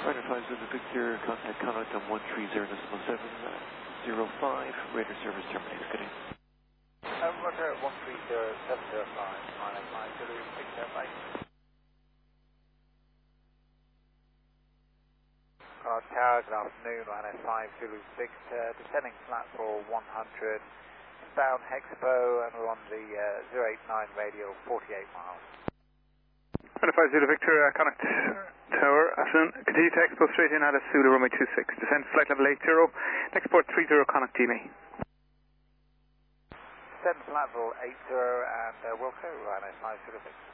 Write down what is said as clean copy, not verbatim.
Ryder 5 Zulu Victor, contact Contact on 130.705, radar service terminates. Good day. Roger, 130.705, Ryder 5 Zulu Victor, bye. Tower, good afternoon, Ryder 5 Zulu Victor, descending flat for 100, bound Hexpo, and we're on the 089 radial, 48 miles. Ryder 5 Zulu Victor, Connacht Tower, afternoon. Continue to Expo straight in at a Zulu runway 26. Descend flight level 80, next port 30, Connacht DME. Descend flat level 80 and Wilco, Ryder 5 Zulu Victor.